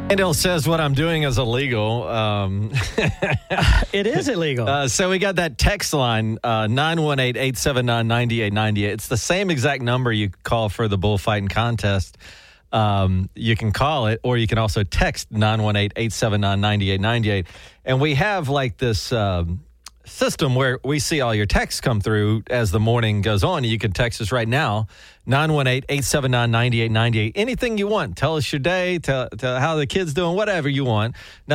Daniel says what I'm doing is illegal. It is illegal. So we got that text line, 918-879-9898. It's the same exact number you call for the bullfighting contest. You can call it, or you can also text 918-879-9898. And we have like this system where we see all your texts come through as the morning goes on. You can text us right now, 918-879-9898. Anything you want. Tell us your day, tell how the kid's doing, whatever you want.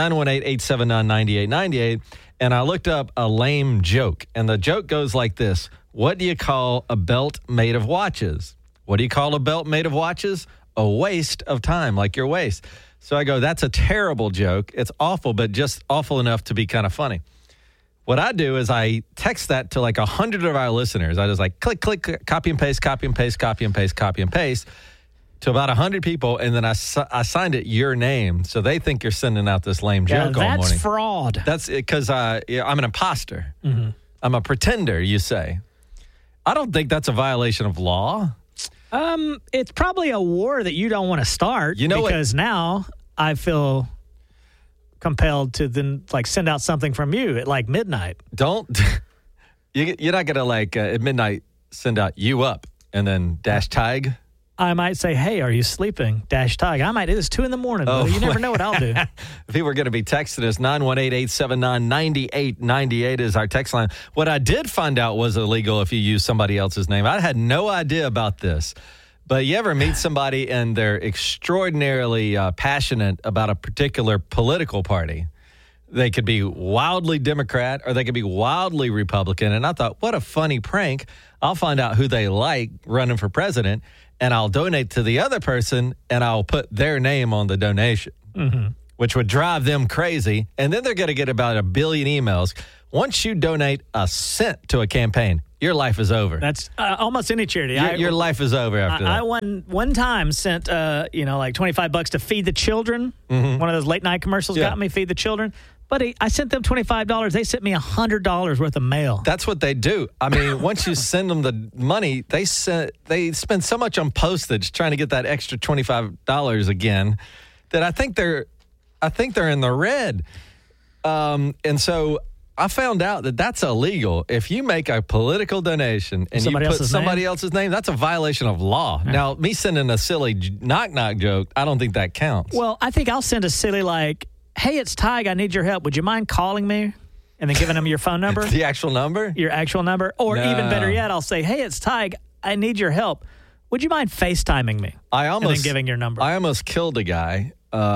918-879-9898. And I looked up a lame joke, and the joke goes like this. What do you call a belt made of watches? What do you call a belt made of watches? A waste of time, like your waist. So I go, that's a terrible joke. It's awful, but just awful enough to be kind of funny. What I do is I text that to like 100 of our listeners. I just like click, copy and paste, copy and paste, copy and paste, copy and paste to about 100 people. And then I signed it your name. So they think you're sending out this lame joke all morning. That's fraud. That's because I'm an imposter. Mm-hmm. I'm a pretender, you say. I don't think that's a violation of law. It's probably a war that you don't want to start. You know because now I feel compelled to then like send out something from you at like midnight. You're not gonna like at midnight send out you up and then dash tag. I might say, hey, are you sleeping? Dash tag. I might do this 2 a.m. Oh, you never know what I'll do. People are going to be texting us. 918-879-9898 is our text line. What I did find out was illegal if you use somebody else's name. I had no idea about this. But you ever meet somebody and they're extraordinarily passionate about a particular political party? They could be wildly Democrat or they could be wildly Republican. And I thought, what a funny prank. I'll find out who they like running for president, and I'll donate to the other person, and I'll put their name on the donation, which would drive them crazy. And then they're going to get about 1 billion emails. Once you donate a cent to a campaign, your life is over. That's almost any charity. Your life is over after that. I one time sent, like $25 to Feed the Children. Mm-hmm. One of those late night commercials got me, Feed the Children. But I sent them $25. They sent me $100 worth of mail. That's what they do. I mean, once you send them the money, they spend so much on postage trying to get that extra $25 again that I think they're in the red. And so I found out that that's illegal. If you make a political donation and you put somebody else's name, that's a violation of law. Yeah. Now, me sending a silly knock-knock joke, I don't think that counts. Well, I think I'll send a silly like, hey, it's Tig, I need your help. Would you mind calling me? And then giving them your phone number. The actual number? Your actual number. Or even better yet, I'll say, hey, it's Tig, I need your help. Would you mind FaceTiming me? And then giving your number. I almost killed a guy.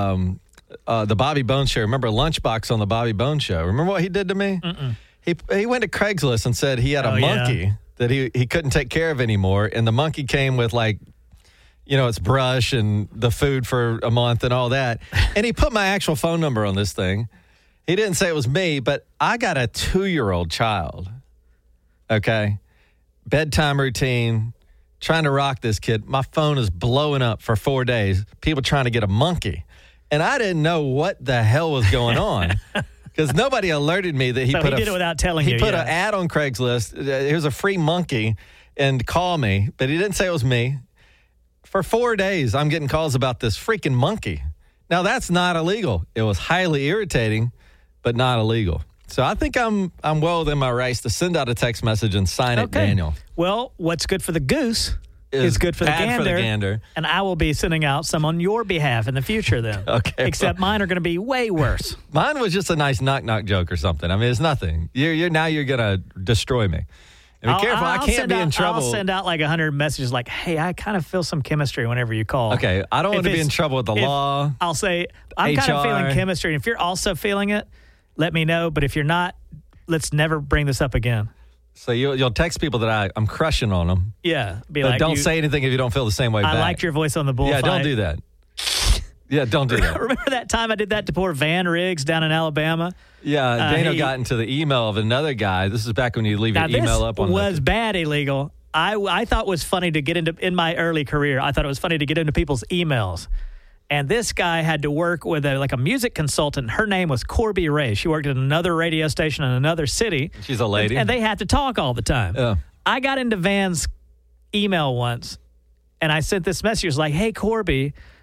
The Bobby Bones Show. Remember Lunchbox on the Bobby Bones Show? Remember what he did to me? Mm-mm. He went to Craigslist and said he had a monkey that he couldn't take care of anymore. And the monkey came with its brush and the food for a month and all that. And he put my actual phone number on this thing. He didn't say it was me, but I got a 2-year-old child. Okay. Bedtime routine, trying to rock this kid. My phone is blowing up for 4 days. People trying to get a monkey. And I didn't know what the hell was going on because nobody alerted me that he did it without telling you. He put an ad on Craigslist. Here's a free monkey and call me. But he didn't say it was me. For 4 days, I'm getting calls about this freaking monkey. Now, that's not illegal. It was highly irritating, but not illegal. So I think I'm well within my rights to send out a text message and sign it, Daniel. Well, what's good for the goose is good for the gander. And I will be sending out some on your behalf in the future then. Okay. Except mine are going to be way worse. Mine was just a nice knock-knock joke or something. I mean, it's nothing. You're going to destroy me. And be careful. I can't be in trouble. I'll send out like 100 messages like, hey, I kind of feel some chemistry whenever you call. Okay. I don't want to be in trouble with the law. I'll say, I'm kind of feeling chemistry. And if you're also feeling it, let me know. But if you're not, let's never bring this up again. So you'll text people that I'm crushing on them. Yeah. But don't say anything if you don't feel the same way back. I liked your voice on the bullfight. Yeah, don't do that. Yeah, don't do that. Remember that time I did that to poor Van Riggs down in Alabama? Yeah, Daniel got into the email of another guy. This is back when you leave your email up on this was bad illegal. I thought it was funny to get into, in my early career, I thought it was funny to get into people's emails. And this guy had to work with a music consultant. Her name was Corby Ray. She worked at another radio station in another city. She's a lady. And they had to talk all the time. Yeah. I got into Van's email once, and I sent this message. It was like, hey, Corby,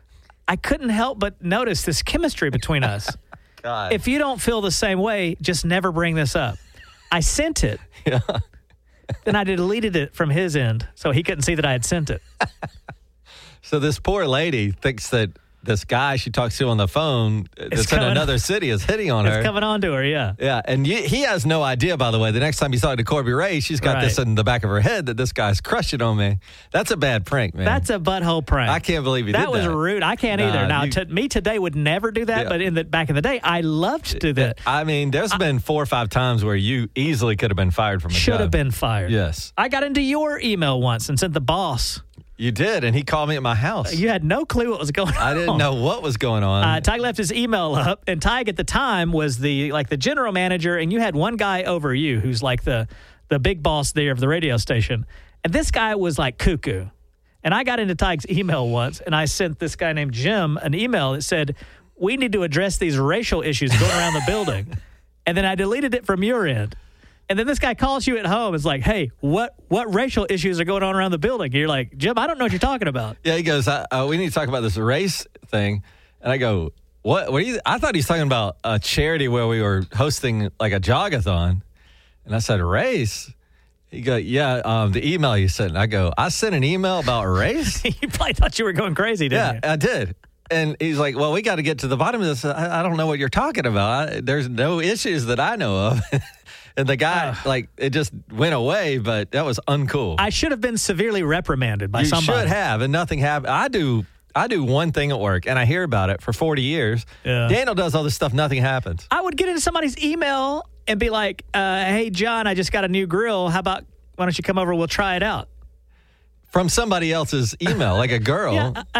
I couldn't help but notice this chemistry between us. God. If you don't feel the same way, just never bring this up. I sent it. Yeah. Then I deleted it from his end, so he couldn't see that I had sent it. So this poor lady thinks that this guy she talks to on the phone that's in another city is hitting on her. It's coming on to her, yeah. Yeah, and he has no idea, by the way. The next time he's talking to Corby Ray, she's got this in the back of her head that this guy's crushing on me. That's a bad prank, man. That's a butthole prank. I can't believe he did that. That was rude. I can't either. Now, me today would never do that, but back in the day, I loved to do that. I mean, there's been 4 or 5 times where you easily could have been fired from a job. Should have been fired. Yes. I got into your email once and sent the boss. You did, and he called me at my house. You had no clue what was going on. I didn't know what was going on. Tig left his email up, and Tig at the time was the general manager, and you had one guy over you who's like the big boss there of the radio station. And this guy was like cuckoo. And I got into Tig's email once, and I sent this guy named Jim an email that said, we need to address these racial issues going around the building. And then I deleted it from your end. And then this guy calls you at home. It's like, hey, what racial issues are going on around the building? And you're like, Jim, I don't know what you're talking about. Yeah, he goes, we need to talk about this race thing. And I go, what are you? I thought he was talking about a charity where we were hosting like a jogathon. And I said, race? He go, yeah, the email you sent. And I go, I sent an email about race? You probably thought you were going crazy, didn't you? Yeah, I did. And he's like, well, we got to get to the bottom of this. I don't know what you're talking about. There's no issues that I know of. And the guy, it just went away, but that was uncool. I should have been severely reprimanded by somebody. You should have, and nothing happened. I do one thing at work, and I hear about it for 40 years. Yeah. Daniel does all this stuff, nothing happens. I would get into somebody's email and be like, hey, John, I just got a new grill. How about, why don't you come over, we'll try it out? From somebody else's email, like a girl.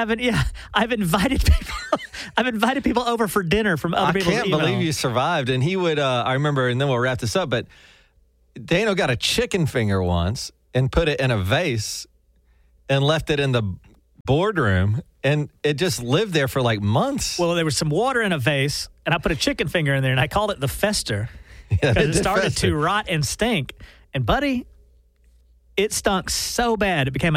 I've invited people. I've invited people over for dinner from other people's email. I can't believe you survived. And he would, I remember, and then we'll wrap this up, but Daniel got a chicken finger once and put it in a vase and left it in the boardroom, and it just lived there for like months. Well, there was some water in a vase, and I put a chicken finger in there, and I called it the fester because it started to rot and stink. And, buddy, it stunk so bad it became